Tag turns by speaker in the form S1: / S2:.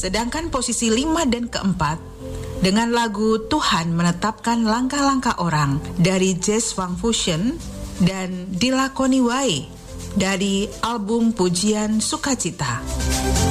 S1: Sedangkan posisi 5 dan keempat dengan lagu Tuhan Menetapkan Langkah-Langkah Orang dari Jazz Funk Fusion dan Dilakoni Wae dari album Pujian Sukacita.